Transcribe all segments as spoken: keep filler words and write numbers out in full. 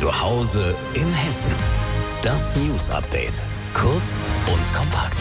Zu Hause in Hessen. Das News Update. Kurz und kompakt.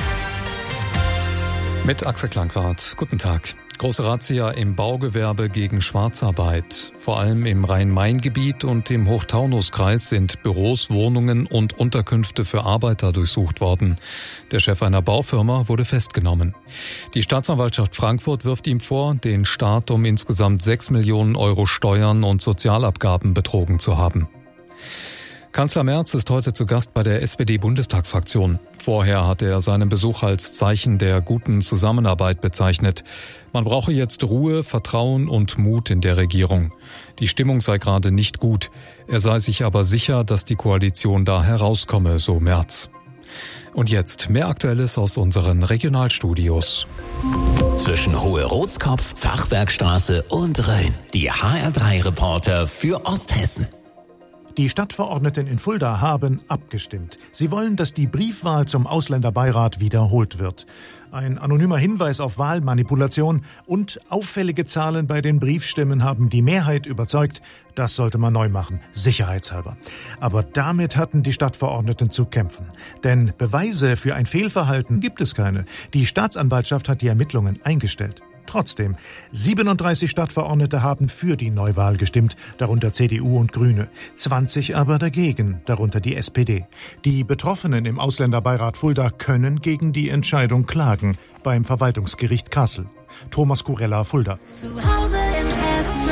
Mit Axel Klangwart. Guten Tag. Große Razzia im Baugewerbe gegen Schwarzarbeit. Vor allem im Rhein-Main-Gebiet und im Hochtaunuskreis sind Büros, Wohnungen und Unterkünfte für Arbeiter durchsucht worden. Der Chef einer Baufirma wurde festgenommen. Die Staatsanwaltschaft Frankfurt wirft ihm vor, den Staat um insgesamt sechs Millionen Euro Steuern und Sozialabgaben betrogen zu haben. Kanzler Merz ist heute zu Gast bei der S P D-Bundestagsfraktion. Vorher hatte er seinen Besuch als Zeichen der guten Zusammenarbeit bezeichnet. Man brauche jetzt Ruhe, Vertrauen und Mut in der Regierung. Die Stimmung sei gerade nicht gut. Er sei sich aber sicher, dass die Koalition da herauskomme, so Merz. Und jetzt mehr Aktuelles aus unseren Regionalstudios. Zwischen Hohe-Rotskopf, Fachwerkstraße und Rhön. Die H R drei Reporter für Osthessen. Die Stadtverordneten in Fulda haben abgestimmt. Sie wollen, dass die Briefwahl zum Ausländerbeirat wiederholt wird. Ein anonymer Hinweis auf Wahlmanipulation und auffällige Zahlen bei den Briefstimmen haben die Mehrheit überzeugt, das sollte man neu machen, sicherheitshalber. Aber damit hatten die Stadtverordneten zu kämpfen. Denn Beweise für ein Fehlverhalten gibt es keine. Die Staatsanwaltschaft hat die Ermittlungen eingestellt. Trotzdem, siebenunddreißig Stadtverordnete haben für die Neuwahl gestimmt, darunter C D U und Grüne, zwanzig aber dagegen, darunter die S P D. Die Betroffenen im Ausländerbeirat Fulda können gegen die Entscheidung klagen beim Verwaltungsgericht Kassel. Thomas Kurella, Fulda. Zu Hause in Hessen.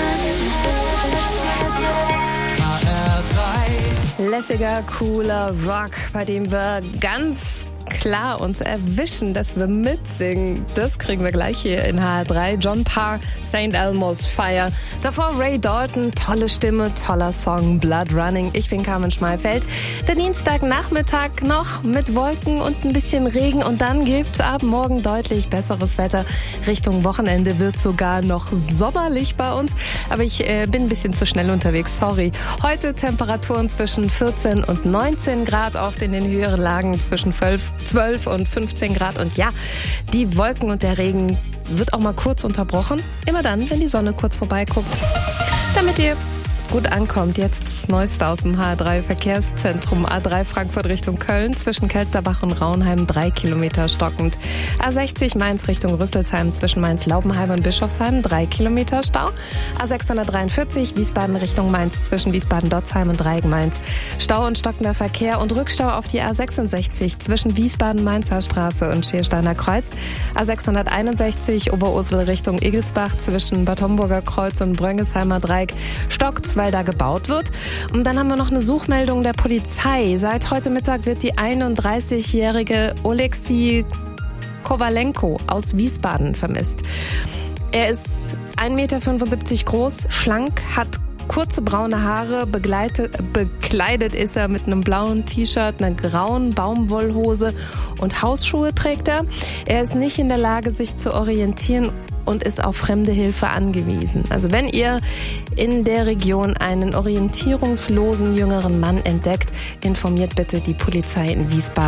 H R drei. Lässiger, cooler Rock, bei dem wir ganz klar uns erwischen, dass wir mitsingen. Das kriegen wir gleich hier in H R drei. John Parr, Saint Elmo's Fire. Davor Ray Dalton, tolle Stimme, toller Song, Blood Running. Ich bin Carmen Schmalfeld. Der Dienstagnachmittag noch mit Wolken und ein bisschen Regen und dann gibt's ab morgen deutlich besseres Wetter. Richtung Wochenende wird sogar noch sommerlich bei uns. Aber ich äh, bin ein bisschen zu schnell unterwegs, sorry. Heute Temperaturen zwischen vierzehn und neunzehn Grad, oft in den höheren Lagen zwischen zwölf und fünfzehn Grad. Und ja, die Wolken und der Regen wird auch mal kurz unterbrochen. Immer dann, wenn die Sonne kurz vorbeiguckt. Damit ihr gut ankommt, jetzt das Neueste aus dem H R drei Verkehrszentrum. A drei Frankfurt Richtung Köln, zwischen Kelsterbach und Raunheim drei Kilometer stockend. A sechzig Mainz Richtung Rüsselsheim, zwischen Mainz-Laubenheim und Bischofsheim drei Kilometer Stau. A sechshundertdreiundvierzig Wiesbaden Richtung Mainz, zwischen Wiesbaden-Dotzheim und Dreieck-Mainz. Stau und stockender Verkehr und Rückstau auf die A sechsundsechzig zwischen Wiesbaden-Mainzer Straße und Schiersteiner Kreuz. A sechshunderteinundsechzig Oberursel Richtung Egelsbach, zwischen Bad Homburger Kreuz und Bröngesheimer Dreieck. Stock weil da gebaut wird. Und dann haben wir noch eine Suchmeldung der Polizei. Seit heute Mittag wird die einunddreißigjährige Oleksiy Kowalenko aus Wiesbaden vermisst. Er ist ein Meter fünfundsiebzig groß, schlank, hat kurze braune Haare, begleitet, bekleidet ist er mit einem blauen T-Shirt, einer grauen Baumwollhose und Hausschuhe trägt er. Er ist nicht in der Lage, sich zu orientieren und ist auf fremde Hilfe angewiesen. Also wenn ihr in der Region einen orientierungslosen jüngeren Mann entdeckt, informiert bitte die Polizei in Wiesbaden.